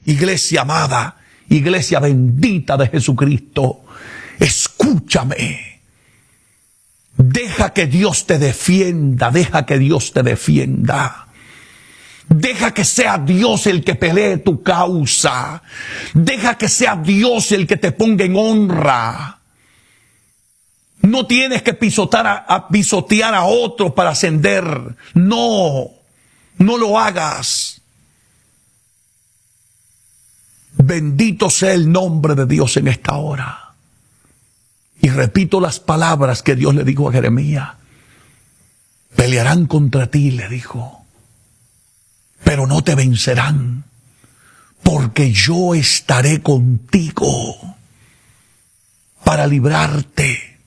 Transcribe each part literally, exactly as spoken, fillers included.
Iglesia amada, iglesia bendita de Jesucristo, escúchame. Deja que Dios te defienda, deja que Dios te defienda. Deja que sea Dios el que pelee tu causa. Deja que sea Dios el que te ponga en honra. No tienes que pisotear a, a pisotear a otro para ascender. No, no lo hagas. Bendito sea el nombre de Dios en esta hora. Y repito las palabras que Dios le dijo a Jeremías. Pelearán contra ti, le dijo, pero no te vencerán, porque yo estaré contigo para librarte.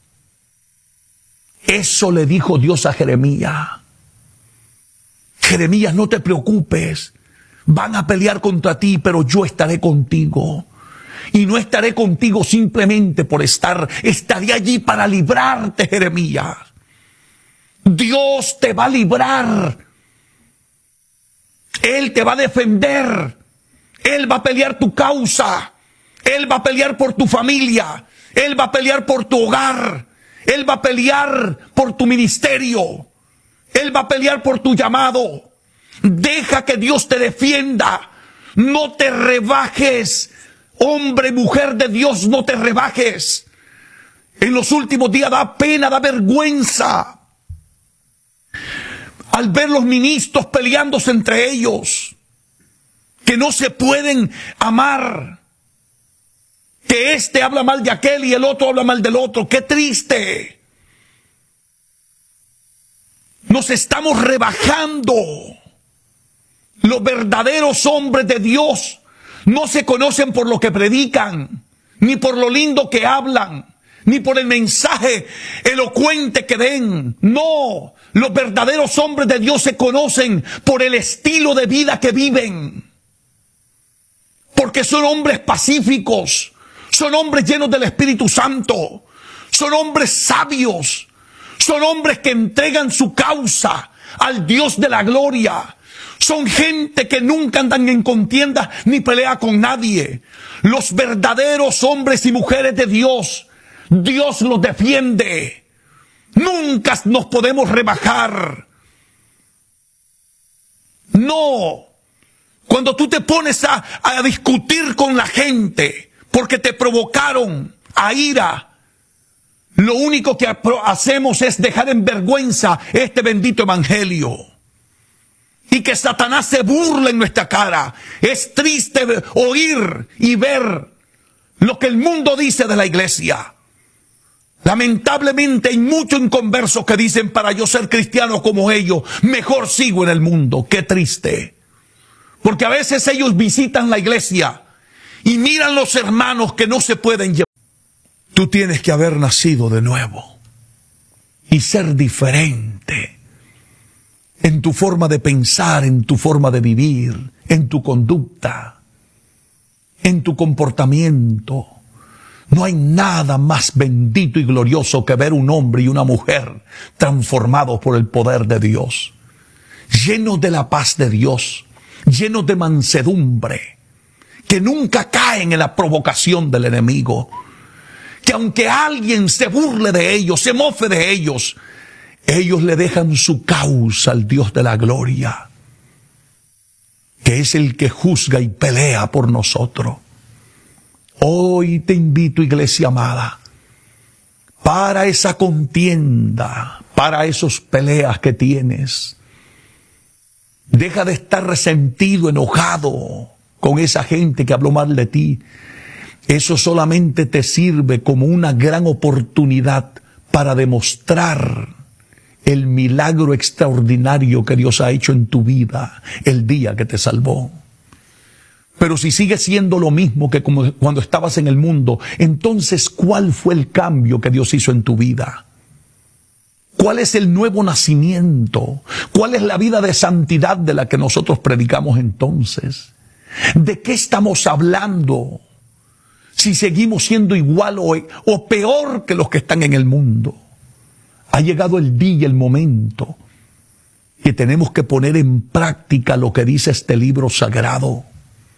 Eso le dijo Dios a Jeremías. Jeremías, no te preocupes, van a pelear contra ti, pero yo estaré contigo. Y no estaré contigo simplemente por estar, estaré allí para librarte, Jeremías. Dios te va a librar. Él te va a defender. Él va a pelear tu causa. Él va a pelear por tu familia. Él va a pelear por tu hogar. Él va a pelear por tu ministerio. Él va a pelear por tu llamado. Deja que Dios te defienda. No te rebajes. Hombre, mujer de Dios, no te rebajes. En los últimos días da pena, da vergüenza al ver los ministros peleándose entre ellos, que no se pueden amar, que este habla mal de aquel y el otro habla mal del otro. ¡Qué triste! Nos estamos rebajando. Los verdaderos hombres de Dios no se conocen por lo que predican, ni por lo lindo que hablan, ni por el mensaje elocuente que den. No, los verdaderos hombres de Dios se conocen por el estilo de vida que viven. Porque son hombres pacíficos, son hombres llenos del Espíritu Santo, son hombres sabios, son hombres que entregan su causa al Dios de la gloria. Son gente que nunca andan en contienda ni pelea con nadie. Los verdaderos hombres y mujeres de Dios, Dios los defiende. Nunca nos podemos rebajar. No. Cuando tú te pones a, a discutir con la gente porque te provocaron a ira, lo único que hacemos es dejar en vergüenza este bendito evangelio. Y que Satanás se burle en nuestra cara. Es triste oír y ver lo que el mundo dice de la iglesia. Lamentablemente hay muchos inconversos que dicen, para yo ser cristiano como ellos, mejor sigo en el mundo. Qué triste. Porque a veces ellos visitan la iglesia y miran los hermanos que no se pueden llevar. Tú tienes que haber nacido de nuevo y ser diferente. En tu forma de pensar, en tu forma de vivir, en tu conducta, en tu comportamiento. No hay nada más bendito y glorioso que ver un hombre y una mujer transformados por el poder de Dios, llenos de la paz de Dios, llenos de mansedumbre, que nunca caen en la provocación del enemigo, que aunque alguien se burle de ellos, se mofe de ellos, ellos le dejan su causa al Dios de la gloria, que es el que juzga y pelea por nosotros. Hoy te invito, iglesia amada, para esa contienda, para esas peleas que tienes. Deja de estar resentido, enojado con esa gente que habló mal de ti. Eso solamente te sirve como una gran oportunidad para demostrar el milagro extraordinario que Dios ha hecho en tu vida el día que te salvó. Pero si sigues siendo lo mismo que como cuando estabas en el mundo, entonces ¿cuál fue el cambio que Dios hizo en tu vida? ¿Cuál es el nuevo nacimiento? ¿Cuál es la vida de santidad de la que nosotros predicamos entonces? ¿De qué estamos hablando si seguimos siendo igual o, o peor que los que están en el mundo? Ha llegado el día, el momento, que tenemos que poner en práctica lo que dice este libro sagrado.